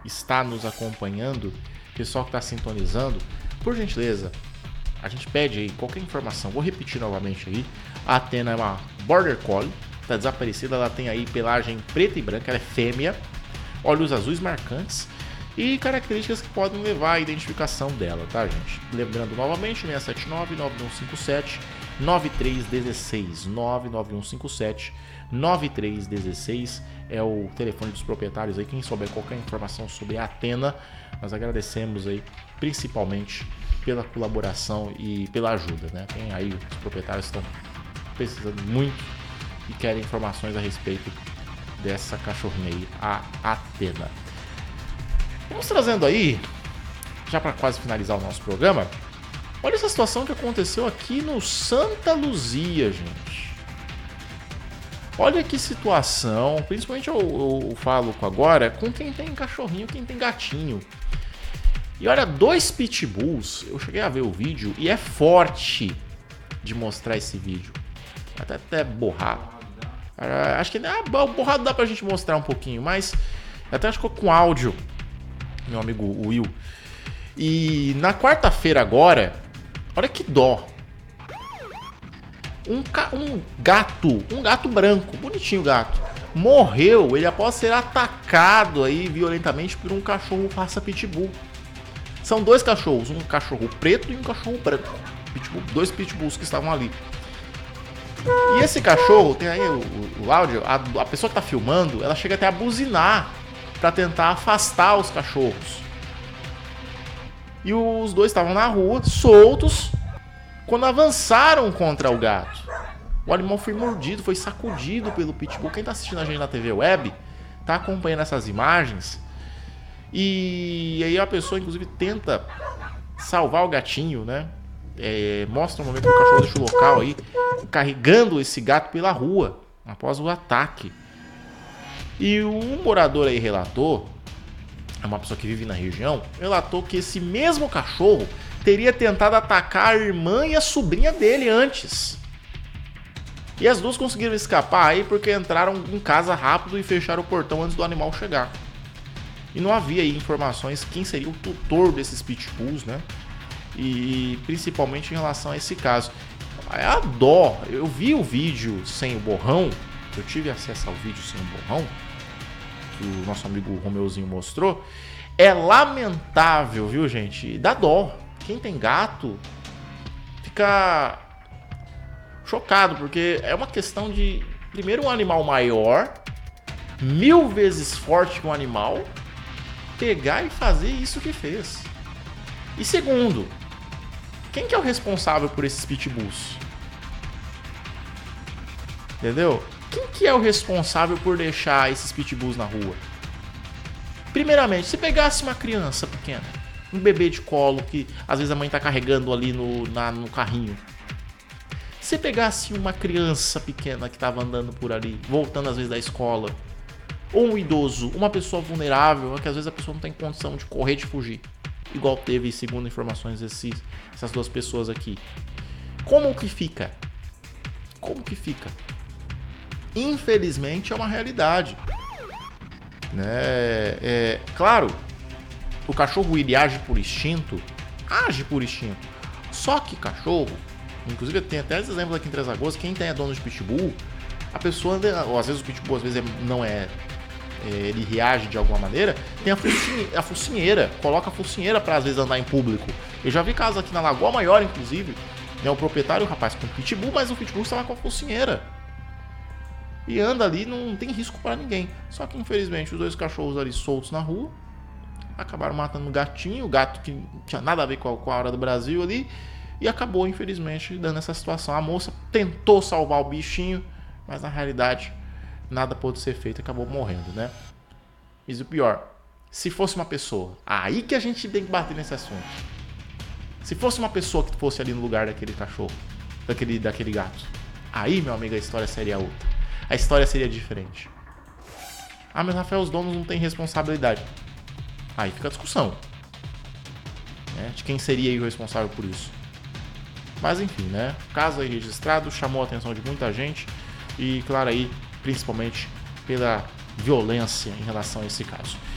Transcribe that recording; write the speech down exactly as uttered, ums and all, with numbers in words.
está nos acompanhando, pessoal que está sintonizando, por gentileza, a gente pede aí qualquer informação. Vou repetir novamente aí. A Athena é uma Border Collie, está desaparecida, ela tem aí pelagem preta e branca, ela é fêmea, olhos azuis marcantes e características que podem levar à identificação dela, tá, gente? Lembrando novamente, seis sete nove, nove um cinco sete, nove três um seis, nove nove um cinco sete, nove três um seis é o telefone dos proprietários aí. Quem souber qualquer informação sobre a Athena, nós agradecemos aí principalmente pela colaboração e pela ajuda, né? Tem aí os proprietários estão precisando muito e querem informações a respeito dessa cachorrinha aí, a Athena. Vamos trazendo aí, já para quase finalizar o nosso programa, olha essa situação que aconteceu aqui no Santa Luzia, gente. Olha que situação, principalmente eu, eu, eu falo agora com quem tem cachorrinho, quem tem gatinho. E olha, dois pitbulls, eu cheguei a ver o vídeo e é forte de mostrar esse vídeo. Até até borrado. Acho que ah, borrado dá pra gente mostrar um pouquinho, mas até acho que com áudio, meu amigo Will. E na quarta-feira agora, olha que dó. Um, um gato, um gato branco, bonitinho gato, morreu, ele após ser atacado aí violentamente por um cachorro raça pitbull. São dois cachorros, um cachorro preto e um cachorro branco. Pitbull, dois pitbulls que estavam ali. E esse cachorro, tem aí o, o, o áudio, a, a pessoa que tá filmando, ela chega até a buzinar para tentar afastar os cachorros. E os dois estavam na rua, soltos, quando avançaram contra o gato. O animal foi mordido, foi sacudido pelo pitbull. Quem tá assistindo a gente na T V Web, tá acompanhando essas imagens. E aí a pessoa, inclusive, tenta salvar o gatinho, né? É, mostra um momento que o cachorro deixa o local aí, carregando esse gato pela rua, após o ataque. E um morador aí relatou, é uma pessoa que vive na região, relatou que esse mesmo cachorro teria tentado atacar a irmã e a sobrinha dele antes. E as duas conseguiram escapar aí porque entraram em casa rápido e fecharam o portão antes do animal chegar. E não havia aí informações quem seria o tutor desses pitbulls, né? E principalmente em relação a esse caso. É a dó. Eu vi o vídeo sem o borrão, eu tive acesso ao vídeo sem o borrão, que o nosso amigo Romeuzinho mostrou. É lamentável, viu, gente? E dá dó. Quem tem gato fica chocado, porque é uma questão de, primeiro, um animal maior, mil vezes forte que um animal, pegar e fazer isso que fez. E segundo, quem que é o responsável por esses pitbulls? Entendeu? Quem que é o responsável por deixar esses pitbulls na rua? Primeiramente, se pegasse uma criança pequena, um bebê de colo que às vezes a mãe tá carregando ali no, na, no carrinho. Se pegasse uma criança pequena que tava andando por ali, voltando às vezes da escola, ou um idoso, uma pessoa vulnerável, que às vezes a pessoa não tem condição de correr, de fugir, igual teve, segundo informações, esses, essas duas pessoas aqui. Como que fica? Como que fica? Infelizmente é uma realidade, né? É, claro, o cachorro ele age por instinto, age por instinto. Só que cachorro, inclusive tem até esses exemplos aqui em Três Lagoas, quem tem é dono de pitbull, a pessoa, ou às vezes o pitbull às vezes não é, é ele reage de alguma maneira, tem a, focinhe, a focinheira, coloca a focinheira para às vezes andar em público. Eu já vi casos aqui na Lagoa Maior, inclusive, né, o proprietário, o rapaz com pitbull, mas o pitbull estava com a focinheira. E anda ali, não tem risco para ninguém. Só que infelizmente os dois cachorros ali soltos na rua acabaram matando o gatinho, o gato que não tinha nada a ver com a, com a hora do Brasil ali, e acabou infelizmente dando essa situação. A moça tentou salvar o bichinho, mas na realidade nada pôde ser feito, acabou morrendo, né? Mas o pior, se fosse uma pessoa, aí que a gente tem que bater nesse assunto. Se fosse uma pessoa que fosse ali no lugar daquele cachorro, daquele, daquele gato, aí, meu amigo, a história seria outra. A história seria diferente. Ah, mas Rafael, os donos não têm responsabilidade. Aí fica a discussão, né, de quem seria aí o responsável por isso. Mas enfim, né? Caso aí registrado, chamou a atenção de muita gente. E claro aí, principalmente pela violência em relação a esse caso.